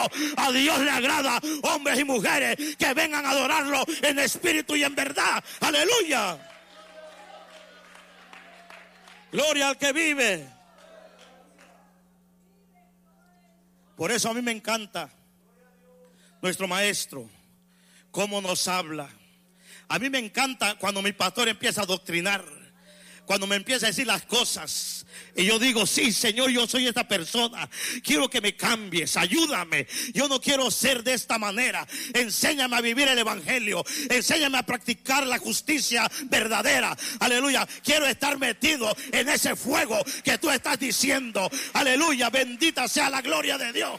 A Dios le agrada hombres y mujeres que vengan a adorarlo en espíritu y en verdad. Aleluya. Gloria al que vive. Por eso a mí me encanta nuestro maestro, cómo nos habla. A mí me encanta cuando mi pastor empieza a doctrinar, cuando me empieza a decir las cosas. Y yo digo, sí, Señor, yo soy esta persona. Quiero que me cambies, ayúdame. Yo no quiero ser de esta manera. Enséñame a vivir el evangelio. Enséñame a practicar la justicia verdadera. Aleluya. Quiero estar metido en ese fuego que tú estás diciendo. Aleluya. Bendita sea la gloria de Dios.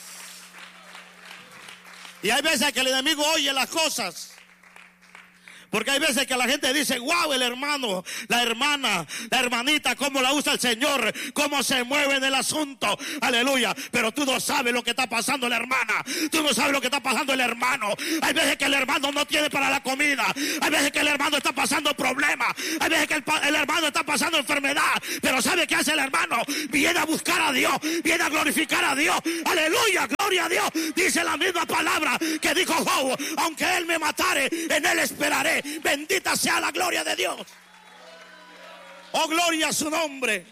Y hay veces que el enemigo oye las cosas. Porque hay veces que la gente dice, wow, el hermano, la hermana, la hermanita, cómo la usa el Señor, cómo se mueve en el asunto, aleluya. Pero tú no sabes lo que está pasando la hermana, tú no sabes lo que está pasando el hermano. Hay veces que el hermano no tiene para la comida, hay veces que el hermano está pasando problemas, hay veces que el hermano está pasando enfermedad. Pero ¿sabe qué hace el hermano? Viene a buscar a Dios, viene a glorificar a Dios, aleluya, gloria a Dios. Dice la misma palabra que dijo Job, aunque él me matare, en él esperaré. Bendita sea la gloria de Dios. Oh, gloria a su nombre.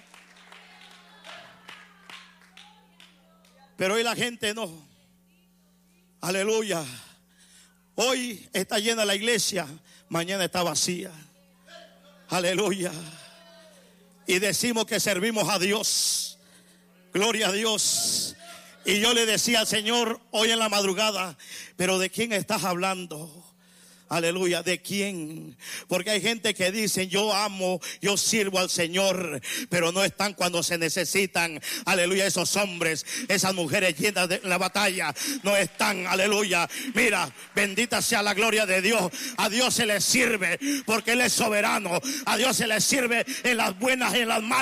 Pero hoy la gente no. Aleluya. Hoy está llena la iglesia, mañana está vacía. Aleluya. Y decimos que servimos a Dios. Gloria a Dios. Y yo le decía al Señor hoy en la madrugada, pero ¿de quién estás hablando? Aleluya, ¿de quién? Porque hay gente que dice, yo amo, yo sirvo al Señor, pero no están cuando se necesitan. Aleluya, esos hombres, esas mujeres llenas de la batalla, no están, aleluya. Mira, bendita sea la gloria de Dios. A Dios se le sirve porque Él es soberano. A Dios se le sirve en las buenas y en las malas.